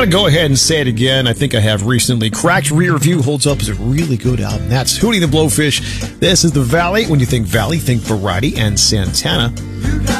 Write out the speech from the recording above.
going to go ahead and say it again. I think I have recently. Cracked Rear View holds up as a really good album. That's Hootie and the Blowfish. This is The Valley. When you think Valley, think Variety and Santana.